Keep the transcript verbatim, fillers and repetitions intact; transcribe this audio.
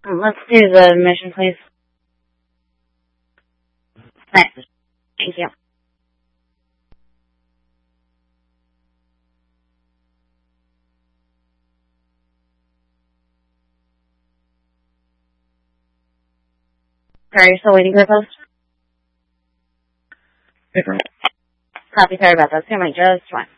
Let's do the mission, please. Thanks. Thank you. Sorry, you're still waiting for a post? Copy, sorry about that. It's going to just fine.